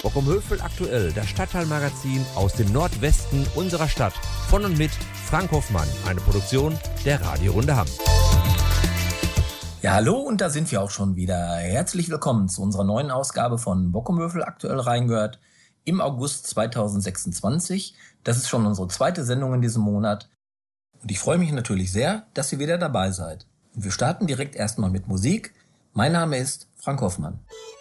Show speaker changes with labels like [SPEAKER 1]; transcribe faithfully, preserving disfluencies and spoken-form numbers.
[SPEAKER 1] Bockumhövel aktuell, das Stadtteilmagazin aus dem Nordwesten unserer Stadt. Von und mit Frank Hoffmann, eine Produktion der Radiorunde Hamm.
[SPEAKER 2] Ja, hallo, und da sind wir auch schon wieder. Herzlich willkommen zu unserer neuen Ausgabe von Bockumhövel aktuell reingehört im August zweitausendsechsundzwanzig. Das ist schon unsere zweite Sendung in diesem Monat. Und ich freue mich natürlich sehr, dass ihr wieder dabei seid. Und wir starten direkt erstmal mit Musik. Mein Name ist Frank Hoffmann.